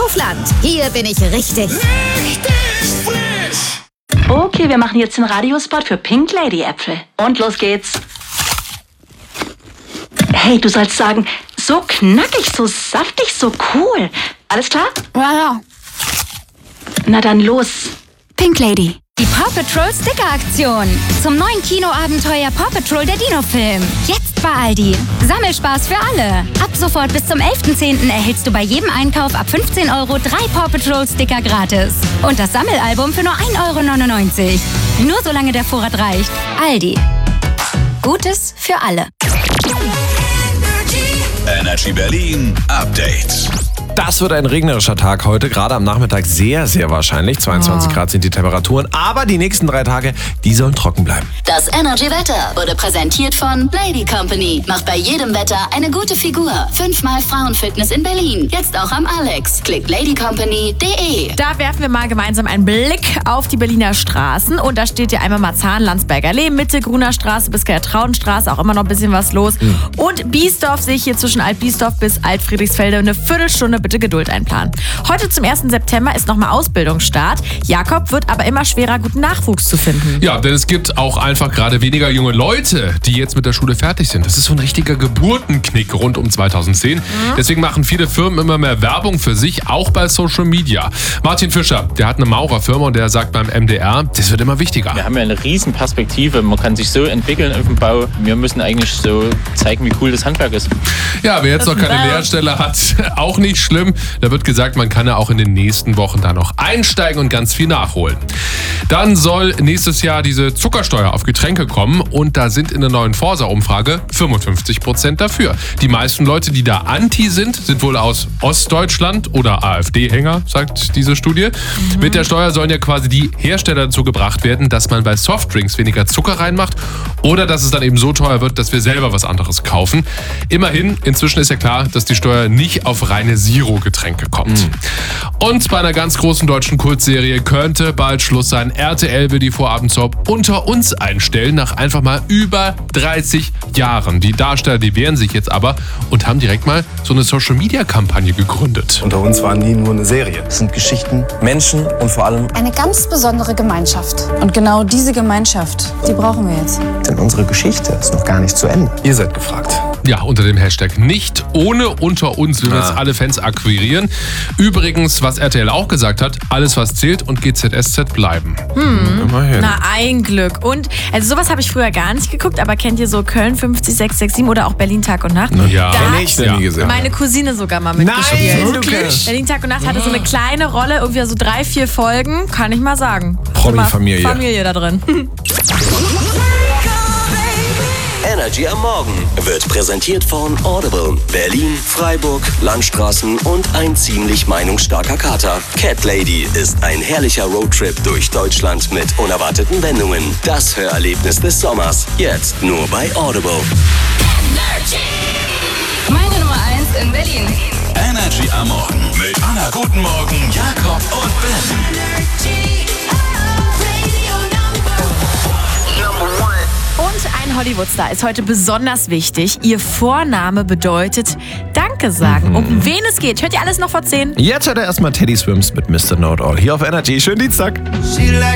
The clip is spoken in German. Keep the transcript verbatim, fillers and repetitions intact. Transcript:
Kaufland. Hier bin ich richtig. Richtig frisch. Okay, wir machen jetzt den Radiospot für Pink Lady Äpfel. Und los geht's. Hey, du sollst sagen, so knackig, so saftig, so cool. Alles klar? Ja, ja. Na dann los. Pink Lady. Die Paw Patrol Sticker-Aktion. Zum neuen Kinoabenteuer Paw Patrol der Dino-Film. Jetzt bei Aldi. Sammelspaß für alle. Ab sofort bis zum elften zehnten erhältst du bei jedem Einkauf ab fünfzehn Euro drei Paw Patrol Sticker gratis. Und das Sammelalbum für nur ein Euro neunundneunzig. Nur solange der Vorrat reicht. Aldi. Gutes für alle. Energy Berlin Update. Das wird ein regnerischer Tag heute, gerade am Nachmittag sehr, sehr wahrscheinlich. zweiundzwanzig Grad sind die Temperaturen, aber die nächsten drei Tage, die sollen trocken bleiben. Das Energy-Wetter wurde präsentiert von Lady Company. Macht bei jedem Wetter eine gute Figur. Fünfmal Frauenfitness in Berlin. Jetzt auch am Alex. Klickt lady company punkt de. Da werfen wir mal gemeinsam einen Blick auf die Berliner Straßen. Und da steht ja einmal Marzahn, Landsberger Allee, Mitte, Gruner Straße bis Gertraudenstraße, auch immer noch ein bisschen was los. Mhm. Und Biesdorf sehe ich hier zwischen Alt-Biesdorf bis Alt-Friedrichsfelde eine Viertelstunde. Bitte Geduld einplanen. Heute zum ersten September ist nochmal Ausbildungsstart. Jakob, wird aber immer schwerer, guten Nachwuchs zu finden. Ja, denn es gibt auch einfach gerade weniger junge Leute, die jetzt mit der Schule fertig sind. Das ist so ein richtiger Geburtenknick rund um zweitausendzehn. Mhm. Deswegen machen viele Firmen immer mehr Werbung für sich, auch bei Social Media. Martin Fischer, der hat eine Maurerfirma und der sagt beim M D R, das wird immer wichtiger. Wir haben ja eine riesen Perspektive. Man kann sich so entwickeln auf dem Bau. Wir müssen eigentlich so zeigen, wie cool das Handwerk ist. Ja, wer jetzt noch keine Lehrstelle hat, auch nicht schlimm. Da wird gesagt, man kann ja auch in den nächsten Wochen da noch einsteigen und ganz viel nachholen. Dann soll nächstes Jahr diese Zuckersteuer auf Getränke kommen und da sind in der neuen Forsa-Umfrage fünfundfünfzig Prozent dafür. Die meisten Leute, die da anti sind, sind wohl aus Ostdeutschland oder AfD-Hänger, sagt diese Studie. Mhm. Mit der Steuer sollen ja quasi die Hersteller dazu gebracht werden, dass man bei Softdrinks weniger Zucker reinmacht oder dass es dann eben so teuer wird, dass wir selber was anderes kaufen. Immerhin, inzwischen ist ja klar, dass die Steuer nicht auf reine Zero-Getränke kommt. Mhm. Und bei einer ganz großen deutschen Kultserie könnte bald Schluss sein. R T L will die Vorabendsoap Unter uns einstellen, nach einfach mal über dreißig Jahren. Die Darsteller, die wehren sich jetzt aber und haben direkt mal so eine Social-Media-Kampagne gegründet. Unter uns war nie nur eine Serie. Es sind Geschichten, Menschen und vor allem eine ganz besondere Gemeinschaft. Und genau diese Gemeinschaft, die brauchen wir jetzt. Denn unsere Geschichte ist noch gar nicht zu Ende. Ihr seid gefragt. Ja, unter dem Hashtag nicht ohne Unter uns will wir jetzt alle Fans akquirieren. Übrigens, was R T L auch gesagt hat, alles was zählt und G Z S Z bleiben. Hm. Immerhin. Na, ein Glück. Und, also sowas habe ich früher gar nicht geguckt, aber kennt ihr so Köln fünfzig sechs sechs sieben oder auch Berlin Tag und Nacht? Ja. Da Kenn ich, hat nie gesehen. meine Cousine sogar mal mitgespielt. Nein, wirklich? Berlin Tag und Nacht hatte so eine kleine Rolle, irgendwie so drei, vier Folgen, kann ich mal sagen. Promi-Familie. Familie da drin. Energy am Morgen wird präsentiert von Audible, Berlin, Freiburg, Landstraßen und ein ziemlich meinungsstarker Kater. Cat Lady ist ein herrlicher Roadtrip durch Deutschland mit unerwarteten Wendungen. Das Hörerlebnis des Sommers, jetzt nur bei Audible. Energy. Meine Nummer eins in Berlin. Energy am Morgen mit Anna Guten Morgen, Jakob und Ben. Energy. Radio number one. Und ein Hollywood-Star ist heute besonders wichtig. Ihr Vorname bedeutet Danke sagen. Mhm. Um wen es geht, hört ihr alles noch vor zehn? Jetzt hört er erstmal Teddy Swims mit Mister Know-It-All hier auf Energy. Schönen Dienstag.